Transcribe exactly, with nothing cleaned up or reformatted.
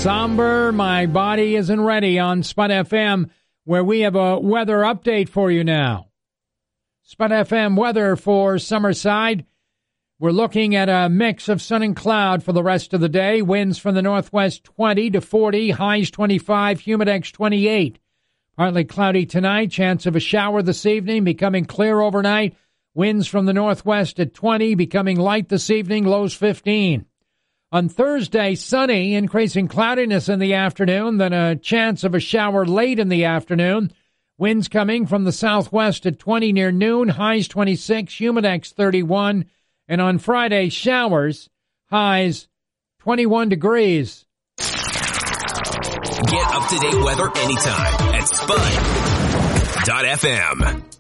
somber. My body isn't ready on Spud F M, where we have a weather update for you now. Spud F M weather for Summerside. We're looking at a mix of sun and cloud for the rest of the day. Winds from the northwest twenty to forty, highs twenty-five, humidex twenty-eight. Partly cloudy tonight, chance of a shower this evening, becoming clear overnight. Winds from the northwest at twenty, becoming light this evening, lows fifteen. On Thursday, sunny, increasing cloudiness in the afternoon, then a chance of a shower late in the afternoon. Winds coming from the southwest at twenty near noon, highs twenty-six, humidex thirty-one. And on Friday, showers, highs twenty-one degrees. Get up-to-date weather anytime at Spud dot F M.